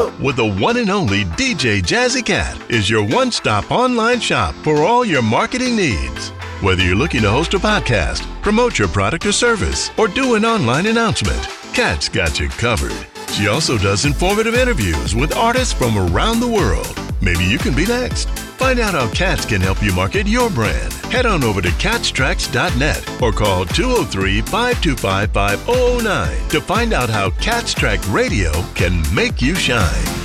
with the one and only DJ Jazzy Cat is your one-stop online shop for all your marketing needs. Whether you're looking to host a podcast, promote your product or service, or do an online announcement, Kat's got you covered. She also does informative interviews with artists from around the world. Maybe you can be next. Find out how Kat's can help you market your brand. Head on over to catstracks.net or call 203-525-5009 to find out how Kat's Track Radio can make you shine.